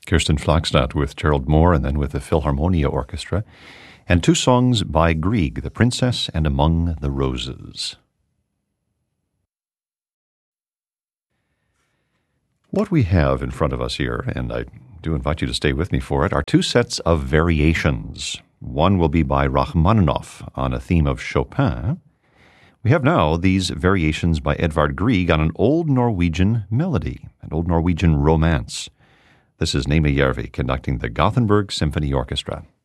Kirsten Flagstad with Gerald Moore and then with the Philharmonia Orchestra. And two songs by Grieg, The Princess and Among the Roses. What we have in front of us here, and I do invite you to stay with me for it, are two sets of variations. One will be by Rachmaninoff on a theme of Chopin. We have now these variations by Edvard Grieg on an old Norwegian melody, an old Norwegian romance. This is Némi Järvi conducting the Gothenburg Symphony Orchestra.